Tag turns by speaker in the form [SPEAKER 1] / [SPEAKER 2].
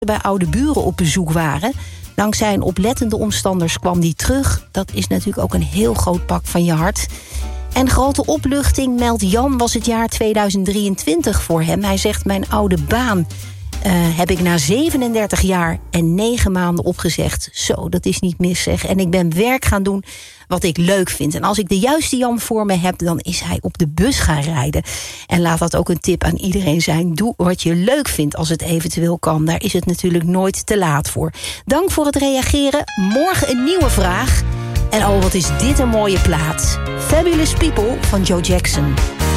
[SPEAKER 1] bij oude buren op bezoek waren. Dankzij een oplettende omstanders kwam die terug. Dat is natuurlijk ook een heel groot pak van je hart. En grote opluchting, meldt Jan, was het jaar 2023 voor hem. Hij zegt, mijn oude baan heb ik na 37 jaar en 9 maanden opgezegd. Zo, dat is niet mis, zeg. En ik ben werk gaan doen wat ik leuk vind. En als ik de juiste Jan voor me heb, dan is hij op de bus gaan rijden. En laat dat ook een tip aan iedereen zijn. Doe wat je leuk vindt als het eventueel kan. Daar is het natuurlijk nooit te laat voor. Dank voor het reageren. Morgen een nieuwe vraag. En oh, wat is dit een mooie plaat. Fabulous People van Joe Jackson.